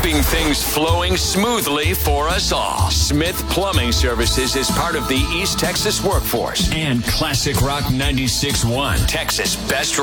keeping things flowing smoothly for us all. Smith Plumbing Services is part of the East Texas workforce and Classic Rock 96.1, Texas' best